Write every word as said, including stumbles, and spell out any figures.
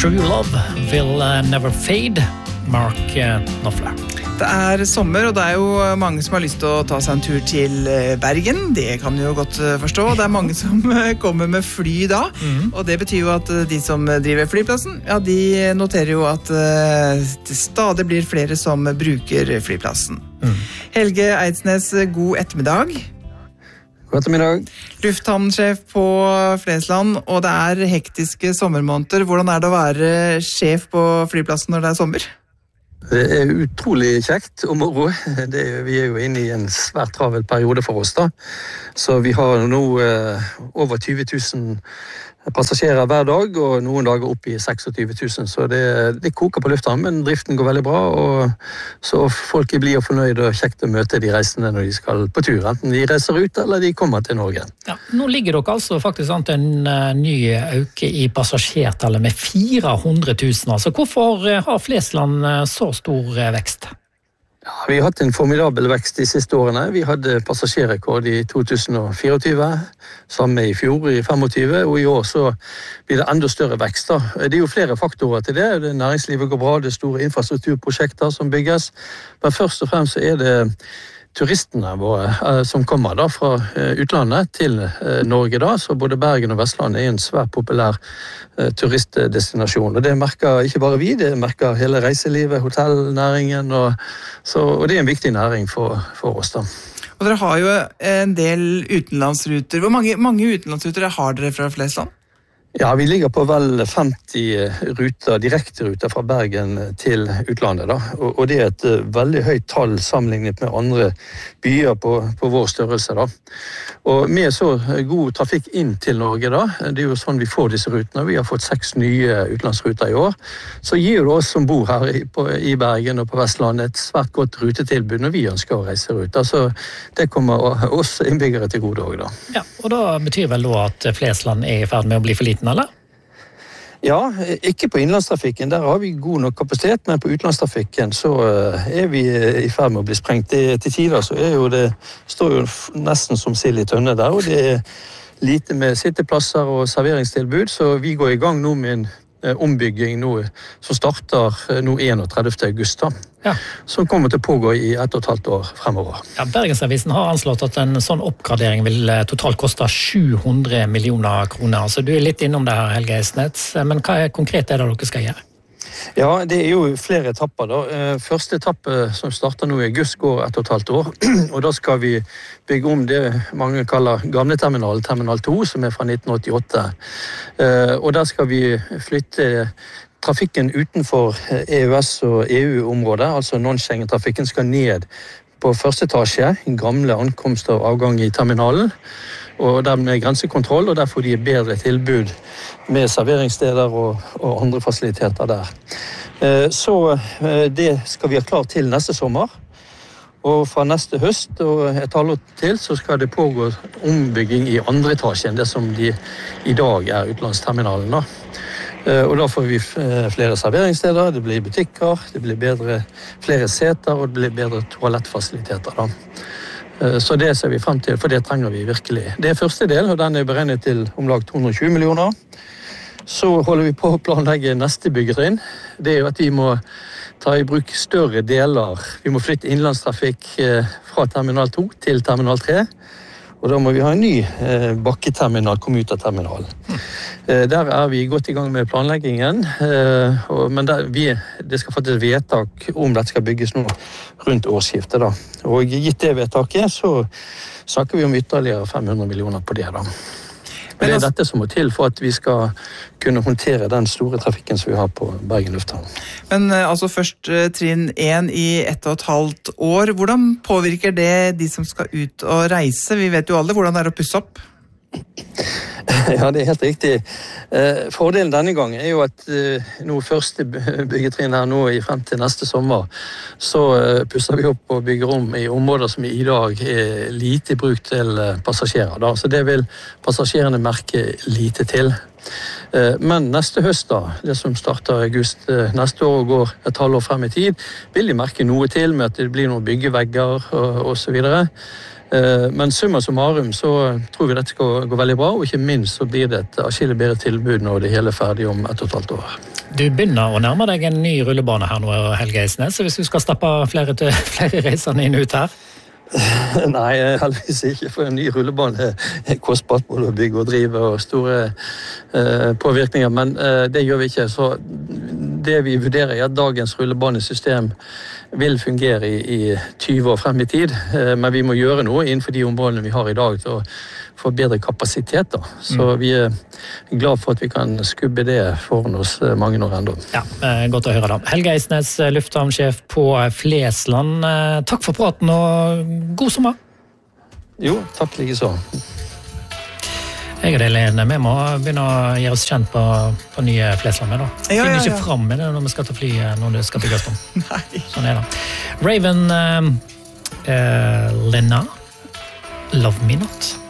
True Love Will Never Fade, Mark Knopfler. Det er sommer, og det er jo mange som har lyst til å ta seg en tur til Bergen. Det kan du jo godt forstå. Det er mange som kommer med fly da, mm. og det betyr jo at de som driver flyplassen, ja, de noterer jo at det stadig blir flere som bruker flyplassen. Mm. Helge Eidsnes, god ettermiddag. God ettermiddag. Lufthavnsjef på Flesland, og det er hektiske sommermåneder. Hvordan er det å være sjef på flyplassen når det er sommer? Det er utrolig kjekt og moro. Det er, vi er jo inne i en svært travel periode for oss da. Så vi har nå eh, over tyve tusen passasjerer hver dag, og noen dager opp i tjueseks tusen. Så det, det koker på lufthavn, men driften går veldig bra, og så folk blir fornøyd og kjekt å møte de reisende når de skal på tur, enten de reiser ut eller de kommer til Norge. Ja, nå ligger dere altså faktisk an til en uh, ny øke i passasjertallet med fire hundre tusen. Altså, hvorfor har Flesland uh, så stor uh, vekst? Ja, vi har hatt en formidabel vekst de siste årene. Vi hadde passasjerrekord i to tusen fireogtyve, samme i fjor i femogtyve, og i år så blir det enda større vekst da. Det er jo flere faktorer til det. det næringslivet går bra, det er store infrastrukturprosjekter som bygges, men først og fremst så er det turistene våre som kommer da fra utlandet til Norge da, så både Bergen og Vestland er en svært populær turistdestinasjon, og det merker ikke bare vi, det merker hele reiselivet, hotellnæringen, og, så, og det er en viktig næring for, for oss da. Og dere har jo en del utenlandsruter. Hvor mange, mange utenlandsruter har dere fra Flesland? Ja, vi ligger på vel femti ruter, direkte ruter fra Bergen til utlandet da, og, og det er et uh, veldig høyt tall sammenlignet med andre byer på, på vår størrelse da. Og med så god trafikk inn til Norge da, det er jo sånn vi får disse rutene, vi har fått seks nye utenlandsruter i år, så gir det oss som bor her i, på, i Bergen og på Vestlandet et svært godt rutetilbud når vi ønsker å reise ut, så det kommer oss innbyggere til gode også da. Ja, og da betyr vel da at Flesland er i ferd med å bli for liten, eller? Ja, ikke på innlandstrafikken, der har vi god nok kapasitet, men på utenlandstrafikken så er vi i ferd med å bli sprengt. Det, til tider så er jo det, står jo nesten som sild i tønne der, og det er lite med sitteplasser og serveringstilbud, så vi går i gang nå med en ombygging nå, som starter nå enogtredivte august da, ja. Som kommer til å pågå i ett og et halvt år fremover. Ja, Bergensavisen har anslått at en sånn oppgradering vil totalt koste sju hundre millioner kroner. Altså, du er litt innom det her, Helge Eidsnes, men hva er konkret er det dere skal gjøre? Ja, det er jo flere etapper da. Første etappe som starter nå i august går ett og et halvt år, og da skal vi bygge om det mange kaller gamle terminal, terminal to, som er fra nitten åttiåtte. Og der skal vi flytte trafikken utenfor E U S- og E U-området, altså non-Schengen-trafikken skal ned på første etasje, en gamle ankomst og avgang i terminalen, og der med grensekontroll, og der får de bedre tilbud med serveringssteder og, og andre fasiliteter der. Så det skal vi ha klart til neste sommer, og fra neste høst og et halvår til så skal det pågå ombygging i andre etasje enn det som de i dag er utenlandsterminalen da. Og da får vi flere serveringssteder, det blir butikker, det blir bedre, flere seter og det blir bedre toalettfasiliteter da. Så det ser vi frem til, for det trenger vi virkelig. Det er første del, og den er beregnet til om lag to hundre og tjue millioner. Så holder vi på å planlegge neste byggetrinn. Det er jo at vi må ta i bruk større deler. Vi må flytte innlandstrafikk fra terminal to til terminal tre. Og da må vi ha en ny eh, bakketerminal, commuterterminal. Mm. Eh, der er vi godt i gang med planleggingen, eh, og, men der, vi, det skal faktisk vedtak om dette skal bygges nå rundt årsskiftet da. Og gitt det vedtaket, så snakker vi om ytterligere fem hundre millioner på det da. Og det er dette som må til for at vi skal kunne håndtere den store trafikken som vi har på Bergen lufthavn. Men altså først trinn én i ett og et halvt år. Hvordan påvirker det de som skal ut og reise? Vi vet jo alle hvordan det er å pusse opp. Ja, det er helt riktig. Fordelen denne gangen er jo at nå første byggetrinn her nå i frem til neste sommer, så pusser vi opp og bygger om i områder som i dag er lite bruk til passasjerer da. Så det vil passasjerene merke lite til. Men neste høst da, det som starter i august neste år og går et halvår frem i tid, vil de merke noe til med at det blir noen byggevegger og, og så videre. Men summa summarum så tror vi dette skal gå veldig bra, og ikke minst så blir det et atskillig bedre tilbud når det hele er ferdig om ett og et halvt år. Du begynner å nærme deg en ny rullebane her nå, Helge Eisnes, så hvis du skal stappe flere, til, flere reisende inn ut her? Nei, heldigvis ikke, for en ny rullebane er kostbart både å bygge og drive og store eh, påvirkninger, men eh, det gjør vi ikke. Så det vi vurderer er at dagens rullebanesystem vil fungere i, i tyve år frem i tid, eh, men vi må gjøre noe innenfor de områdene vi har i dag til å få bedre kapasitet. Da. Så mm. vi er glad for at vi kan skubbe det foran oss mange år enda. Ja, godt å høre da. Helge Eisnes, lufthavnsjef på Flesland. Takk for praten og god sommer. Jo, takk like så. Jeg og Elin, vi må begynne å gjøre oss kjent på, på nye Flesland med da. Ja, ja, ja. Finner ikke frem med det når vi skal ta fly når det skal bygges om. Nei. Sånn er det. Raven uh, uh, Lena, Love Me Not.